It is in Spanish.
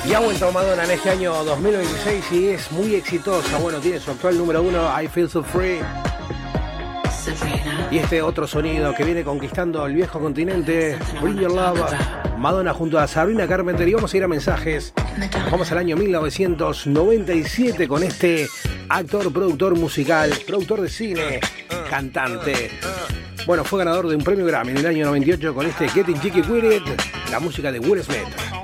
Y ha vuelto Madonna en este año 2026 y es muy exitosa. Bueno, tiene su actual número 1, I Feel So Free. Y este otro sonido que viene conquistando el viejo continente, Bring Your Love, Madonna junto a Sabrina Carpenter. Y vamos a ir a mensajes. Vamos al año 1997 con este actor, productor musical, productor de cine, cantante. Bueno, fue ganador de un premio Grammy en el año 98 con este Getting Jiggy With It, la música de Will Smith.